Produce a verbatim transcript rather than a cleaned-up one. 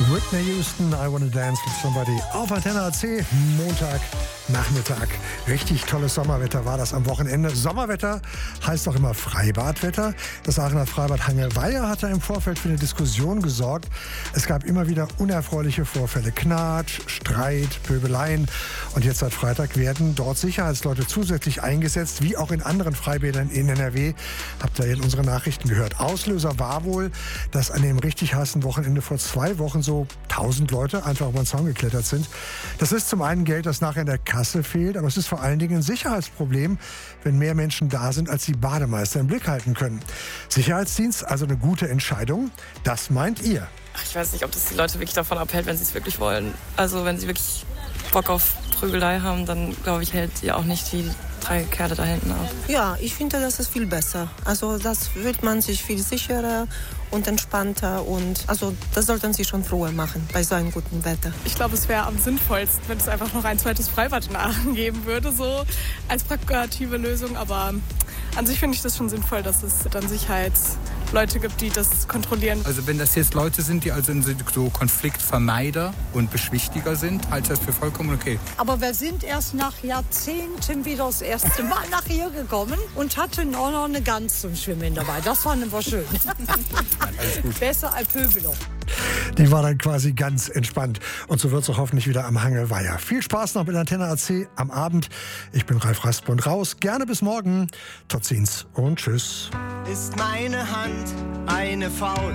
Whitney Houston, I Wanna Dance with Somebody auf Antenne A C, Montag, Nachmittag. Richtig tolles Sommerwetter war das am Wochenende. Sommerwetter heißt auch immer Freibadwetter. Das Aachener Freibad Hangelweiher hatte im Vorfeld für eine Diskussion gesorgt. Es gab immer wieder unerfreuliche Vorfälle. Knatsch, Streit, Pöbeleien. Und jetzt seit Freitag werden dort Sicherheitsleute zusätzlich eingesetzt, wie auch in anderen Freibädern in N R W. Habt ihr in unseren Nachrichten gehört. Auslöser war wohl, dass an dem richtig heißen Wochenende vor zwei Wochen so tausend Leute einfach über den Zaun geklettert sind. Das ist zum einen Geld, das nachher in der Kasse fehlt, aber es ist vor allen Dingen ein Sicherheitsproblem, wenn mehr Menschen da sind, als die Bademeister im Blick halten können. Sicherheitsdienst, also eine gute Entscheidung. Das meint ihr? Ach, ich weiß nicht, ob das die Leute wirklich davon abhält, wenn sie es wirklich wollen. Also wenn sie wirklich Bock auf Prügelei haben, dann glaube ich, hält sie auch nicht die drei Kerle da hinten auf. Ja, ich finde, das ist viel besser. Also das fühlt man sich viel sicherer und entspannter und also das sollten sie schon früher machen, bei so einem guten Wetter. Ich glaube, es wäre am sinnvollsten, wenn es einfach noch ein zweites Freibad in Aachen geben würde, so als plakative Lösung. Aber an sich finde ich das schon sinnvoll, dass es dann Sicherheitsleute gibt, die das kontrollieren. Also wenn das jetzt Leute sind, die also so Konfliktvermeider und Beschwichtiger sind, halte ich das für vollkommen okay. Aber wir sind erst nach Jahrzehnten wieder das erste Mal nach hier gekommen und hatten auch noch eine Gans zum Schwimmen dabei. Das fand ich schön. Besser als Pöbel. Die war dann quasi ganz entspannt. Und so wird es auch hoffentlich wieder am Hangelweiher. Viel Spaß noch mit Antenne A C am Abend. Ich bin Ralf Raspund raus. Gerne bis morgen. Tot ziens und tschüss. Ist meine Hand eine Faust?